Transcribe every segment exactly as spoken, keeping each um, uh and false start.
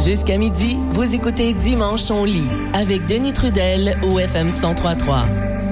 Jusqu'à midi, vous écoutez Dimanche on lit avec Denis Trudel au F M cent trois point trois.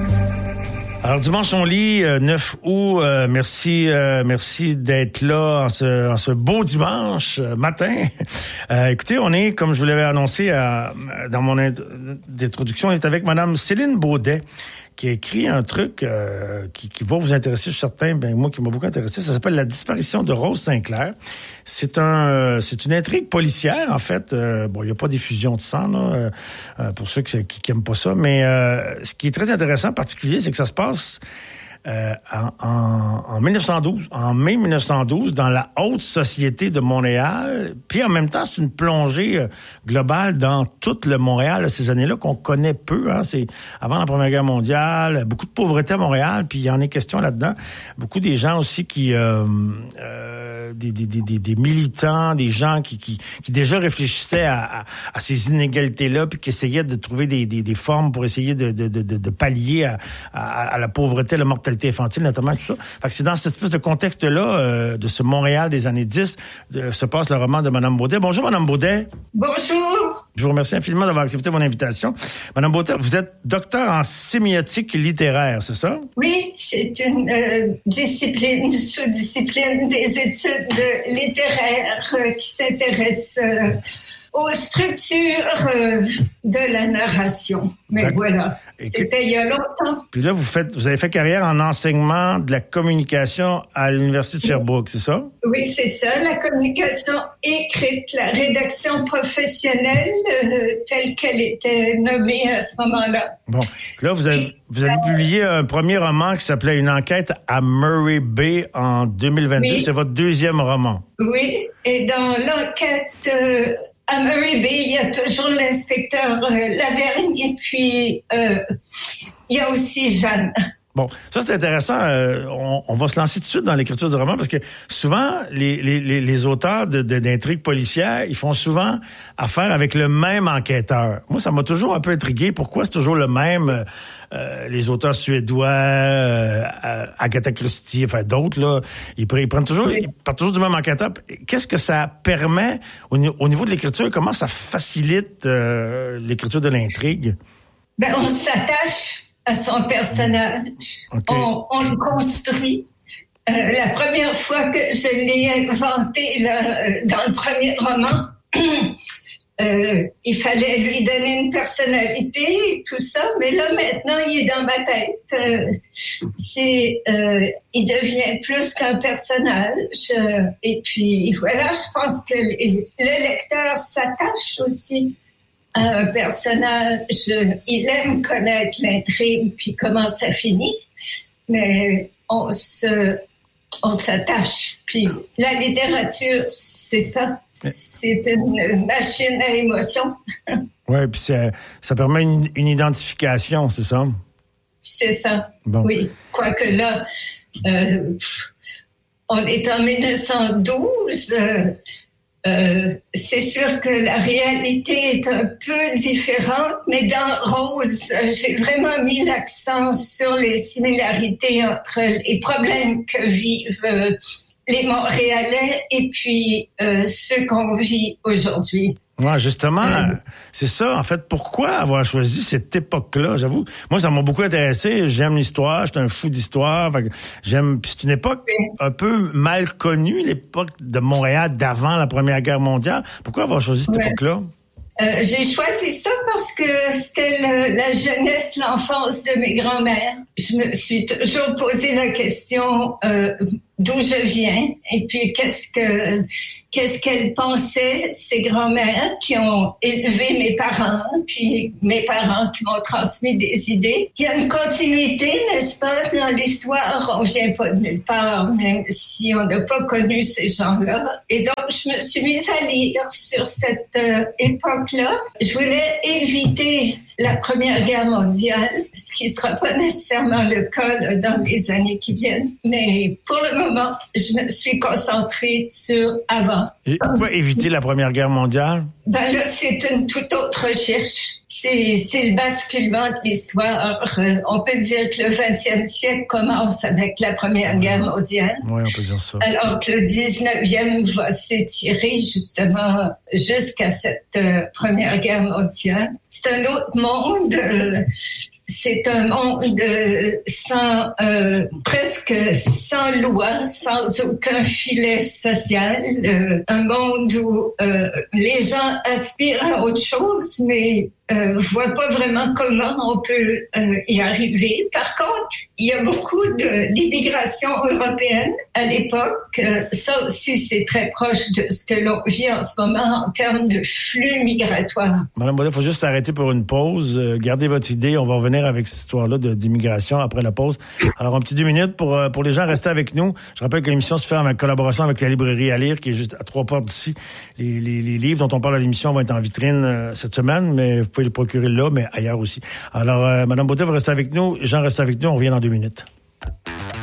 Alors, Dimanche on lit, euh, neuf août, euh, merci euh, merci d'être là en ce, en ce beau dimanche euh, matin. Euh, écoutez, on est, comme je vous l'avais annoncé euh, dans mon introduction, on est avec Madame Céline Baudet, qui a écrit un truc euh, qui, qui va vous intéresser, je suis certain, ben moi qui m'a beaucoup intéressé. Ça s'appelle La disparition de Rose Sinclair. C'est un, euh, c'est une intrigue policière en fait. Euh, bon, il y a pas d'effusion de sang là, euh, pour ceux qui, qui, qui aiment pas ça, mais euh, ce qui est très intéressant, en particulier, c'est que ça se passe Euh, en, en, en mille neuf cent douze, en mai mille neuf cent douze, dans la haute société de Montréal. Puis en même temps, c'est une plongée euh, globale dans tout le Montréal de ces années-là qu'on connaît peu. Hein. C'est avant la Première Guerre mondiale, beaucoup de pauvreté à Montréal, puis il y en est question là-dedans. Beaucoup des gens aussi qui, euh, euh, des, des, des, des militants, des gens qui, qui, qui déjà réfléchissaient à, à, à ces inégalités-là, puis qui essayaient de trouver des, des, des formes pour essayer de, de, de, de pallier à, à, à la pauvreté, à la mortalité infantile, notamment tout ça. Fait que c'est dans cette espèce de contexte-là, euh, de ce Montréal des années dix, de, se passe le roman de Mme Baudet. Bonjour, Mme Baudet. Bonjour. Je vous remercie infiniment d'avoir accepté mon invitation. Mme Baudet, vous êtes docteur en sémiotique littéraire, c'est ça? Oui, c'est une euh, discipline, sous-discipline des études littéraires euh, qui s'intéresse euh, aux structures euh, de la narration. Mais D'accord. Voilà, Et c'était que... il y a longtemps. Puis là, vous faites, vous avez fait carrière en enseignement de la communication à l'Université de Sherbrooke, c'est ça? Oui, c'est ça, la communication écrite, la rédaction professionnelle euh, telle qu'elle était nommée à ce moment-là. Bon, là, vous avez, vous avez publié un premier roman qui s'appelait Une enquête à Murray Bay en deux mille vingt-deux. Oui. C'est votre deuxième roman. Oui, et dans l'enquête... Euh, à Murray Bay, il y a toujours l'inspecteur euh, Lavergne et puis euh, il y a aussi Jeanne. Bon, ça c'est intéressant. Euh, on, on va se lancer tout de suite dans l'écriture du roman parce que souvent, les, les, les, les auteurs de, de, d'intrigues policières, ils font souvent affaire avec le même enquêteur. Moi, ça m'a toujours un peu intrigué. Pourquoi c'est toujours le même? Euh, les auteurs suédois, euh, Agatha Christie, enfin d'autres, là, ils, ils prennent toujours, oui. ils partent toujours du même enquêteur. Qu'est-ce que ça permet au, au niveau de l'écriture? Comment ça facilite euh, l'écriture de l'intrigue? Ben, on s'attache à son personnage. Okay. On, on le construit. Euh, la première fois que je l'ai inventé là, dans le premier roman, euh, il fallait lui donner une personnalité et tout ça, mais là maintenant il est dans ma tête. Euh, c'est, euh, il devient plus qu'un personnage. Euh, et puis voilà, je pense que le, le lecteur s'attache aussi un personnage, il aime connaître l'intrigue puis comment ça finit, mais on se, on s'attache. Puis la littérature, c'est ça, c'est une machine à émotion. Oui, puis ça, ça permet une, une identification, c'est ça? C'est ça, bon. Oui. Quoique là, euh, on est en mille neuf cent douze. Euh, Euh, c'est sûr que la réalité est un peu différente, mais dans Rose, j'ai vraiment mis l'accent sur les similarités entre les problèmes que vivent euh, les Montréalais et puis euh, ceux qu'on vit aujourd'hui. Ouais, justement, euh, c'est ça, en fait, pourquoi avoir choisi cette époque-là, j'avoue. Moi, ça m'a beaucoup intéressé, j'aime l'histoire, j'étais un fou d'histoire, fait que j'aime, puis c'est une époque un peu mal connue, l'époque de Montréal d'avant la Première Guerre mondiale. Pourquoi avoir choisi cette ouais. époque-là? Euh, j'ai choisi ça parce que c'était le, la jeunesse, l'enfance de mes grands-mères. Je me suis toujours posé la question euh, d'où je viens et puis qu'est-ce que qu'est-ce qu'elles pensaient, ces grands-mères qui ont élevé mes parents, puis mes parents qui m'ont transmis des idées. Il y a une continuité, n'est-ce pas, dans l'histoire. On vient pas de nulle part, même si on n'a pas connu ces gens-là. Et donc, je me suis mise à lire sur cette euh, époque-là. Je voulais éviter la Première Guerre mondiale, ce qui ne sera pas nécessairement le cas là, dans les années qui viennent. Mais pour le moment, je me suis concentrée sur avant. Et pourquoi éviter la Première Guerre mondiale? Ben là, c'est une toute autre recherche. c'est, c'est le basculement de l'histoire. On peut dire que le vingtième siècle commence avec la Première Guerre mondiale. Oui, on peut dire ça. Alors que le dix-neuvième va s'étirer justement jusqu'à cette euh, Première Guerre mondiale. C'est un autre monde. Euh, C'est un monde sans, euh, presque sans loi, sans aucun filet social. Euh, un monde où euh, les gens aspirent à autre chose, mais euh, voient pas vraiment comment on peut euh, y arriver. Par contre, il y a beaucoup de, d'immigration européenne à l'époque. Euh, ça aussi, c'est très proche de ce que l'on vit en ce moment en termes de flux migratoires. Madame Baudet, il faut juste s'arrêter pour une pause. Euh, gardez votre idée. On va revenir avec cette histoire-là de, d'immigration après la pause. Alors, un petit deux minutes pour, euh, pour les gens, rester avec nous. Je rappelle que l'émission se fait en collaboration avec la librairie à lire, qui est juste à trois portes d'ici. Les, les, les livres dont on parle à l'émission vont être en vitrine euh, cette semaine, mais vous pouvez les procurer là, mais ailleurs aussi. Alors, euh, Madame Baudet, vous restez avec nous. Jean reste avec nous. On revient dans deux minutes.